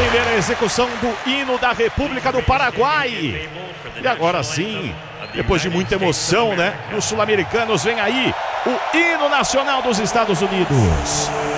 Primeira execução do hino da República do Paraguai. E agora sim, depois de muita emoção, né? Os sul-americanos, vem aí o hino nacional dos Estados Unidos.